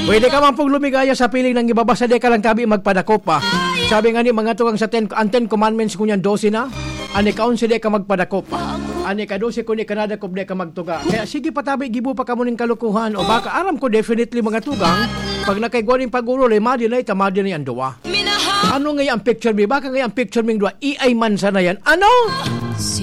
Pwede ka man pong lumigaya sa piling ng ibabasa di ka lang tabi magpadakop pa. Sabi nga ni mga tugang sa 10 commandments kunyan 12 na. Ani kaon si di ka magpadakop pa. Ani ka 12 kun ikanadakop di ka magtuga. Kaya sige patabi gibo pa ka mo ning kalukuhan o baka aram ko definitely mga tugang pag nakaigwaning pag-ulo madi na itamadi na yan duwa. Ano nga ang picture mi? Baka nga ang picture ming duwa? EI man sana yan. Ano?